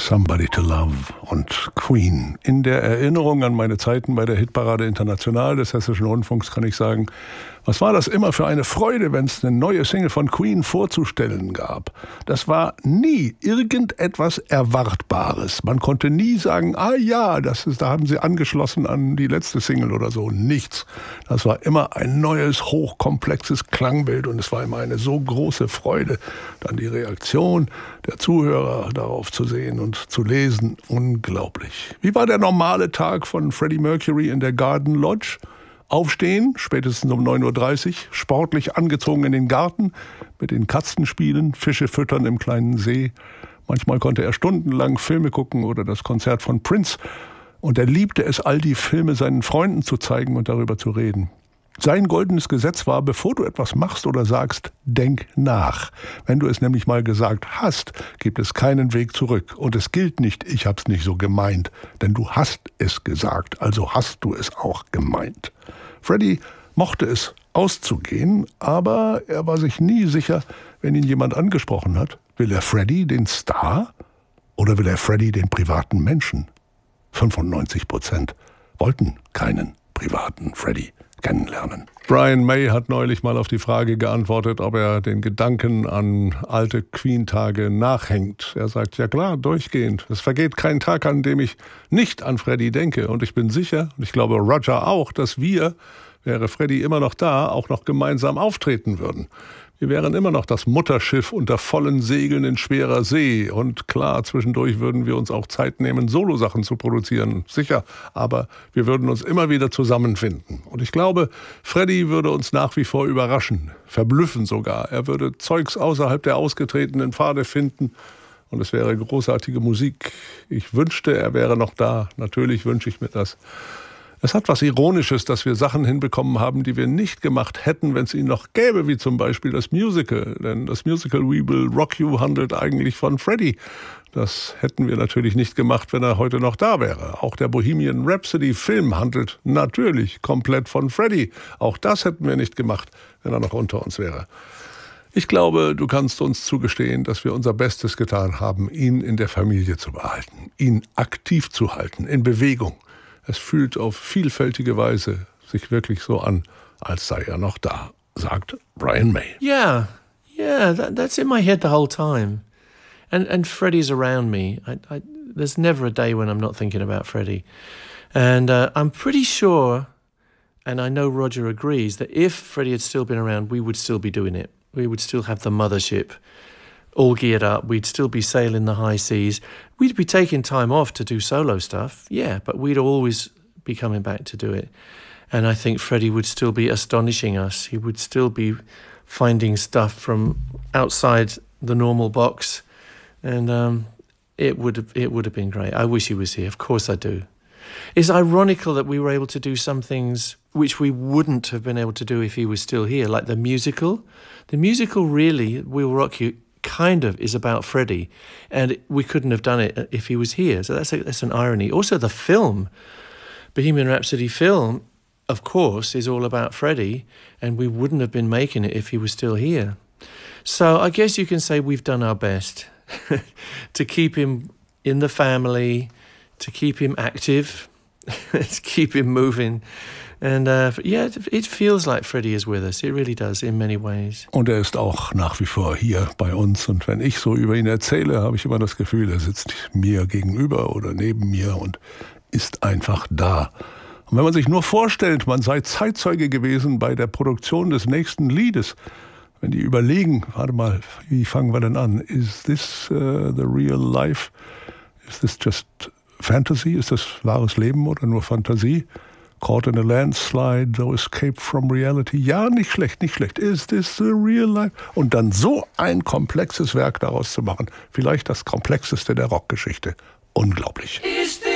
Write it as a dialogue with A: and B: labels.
A: Somebody to Love und Queen. In der Erinnerung an meine Zeiten bei der Hitparade International des Hessischen Rundfunks kann ich sagen, was war das immer für eine Freude, wenn es eine neue Single von Queen vorzustellen gab. Das war nie irgendetwas Erwartbares. Man konnte nie sagen, da haben sie angeschlossen an die letzte Single oder so. Nichts. Das war immer ein neues, hochkomplexes Klangbild und es war immer eine so große Freude, dann die Reaktion der Zuhörer darauf zu sehen und zu lesen. Unglaublich. Wie war der normale Tag von Freddie Mercury in der Garden Lodge? Aufstehen, spätestens um 9:30 Uhr, sportlich angezogen in den Garten, mit den Katzen spielen, Fische füttern im kleinen See. Manchmal konnte er stundenlang Filme gucken oder das Konzert von Prince. Und er liebte es, all die Filme seinen Freunden zu zeigen und darüber zu reden. Sein goldenes Gesetz war, bevor du etwas machst oder sagst, denk nach. Wenn du es nämlich mal gesagt hast, gibt es keinen Weg zurück. Und es gilt nicht, ich hab's nicht so gemeint. Denn du hast es gesagt, also hast du es auch gemeint. Freddie mochte es auszugehen, aber er war sich nie sicher, wenn ihn jemand angesprochen hat. Will er Freddie, den Star, oder will er Freddie, den privaten Menschen? 95% wollten keinen privaten Freddie kennenlernen. Brian May hat neulich mal auf die Frage geantwortet, ob er den Gedanken an alte Queen-Tage nachhängt. Er sagt, ja klar, durchgehend. Es vergeht kein Tag, an dem ich nicht an Freddie denke. Und ich bin sicher, und ich glaube Roger auch, dass wir, wäre Freddie immer noch da, auch noch gemeinsam auftreten würden. Wir wären immer noch das Mutterschiff unter vollen Segeln in schwerer See. Und klar, zwischendurch würden wir uns auch Zeit nehmen, Solosachen zu produzieren. Sicher, aber wir würden uns immer wieder zusammenfinden. Und ich glaube, Freddie würde uns nach wie vor überraschen, verblüffen sogar. Er würde Zeugs außerhalb der ausgetretenen Pfade finden. Und es wäre großartige Musik. Ich wünschte, er wäre noch da. Natürlich wünsche ich mir das. Es hat was Ironisches, dass wir Sachen hinbekommen haben, die wir nicht gemacht hätten, wenn es ihn noch gäbe, wie zum Beispiel das Musical. Denn das Musical We Will Rock You handelt eigentlich von Freddie. Das hätten wir natürlich nicht gemacht, wenn er heute noch da wäre. Auch der Bohemian Rhapsody-Film handelt natürlich komplett von Freddie. Auch das hätten wir nicht gemacht, wenn er noch unter uns wäre. Ich glaube, du kannst uns zugestehen, dass wir unser Bestes getan haben, ihn in der Familie zu behalten, ihn aktiv zu halten, in Bewegung. Es fühlt auf vielfältige Weise sich wirklich so an, als sei er noch da, sagt Brian May.
B: Yeah, that's in my head the whole time. And Freddie's around me. There's never a day when I'm not thinking about Freddie. And I'm pretty sure, and I know Roger agrees, that if Freddie had still been around, we would still be doing it. We would still have the mothership all geared up. We'd still be sailing the high seas. We'd be taking time off to do solo stuff, yeah, but we'd always be coming back to do it. And I think Freddie would still be astonishing us. He would still be finding stuff from outside the normal box. And it would have been great. I wish he was here. Of course I do. It's ironical that we were able to do some things which we wouldn't have been able to do if he was still here, like the musical. The musical really, We'll Rock You, kind of is about Freddie, and we couldn't have done it if he was here. So that's an irony. Also, the film, Bohemian Rhapsody film, of course, is all about Freddie, and we wouldn't have been making it if he was still here. So I guess you can say we've done our best to keep him in the family, to keep him active, to keep him moving. And it feels like Freddie is with us. It really does, in many ways.
A: Und er ist auch nach wie vor hier bei uns. Und wenn ich so über ihn erzähle, habe ich immer das Gefühl, er sitzt mir gegenüber oder neben mir und ist einfach da. Und wenn man sich nur vorstellt, man sei Zeitzeuge gewesen bei der Produktion des nächsten Liedes, wenn die überlegen, warte mal, wie fangen wir denn an? Is this the real life? Is this just fantasy? Ist das wahres Leben oder nur Fantasie? Caught in a landslide, so escape from reality. Ja, nicht schlecht, nicht schlecht. Is this the real life? Und dann so ein komplexes Werk daraus zu machen. Vielleicht das komplexeste der Rockgeschichte. Unglaublich.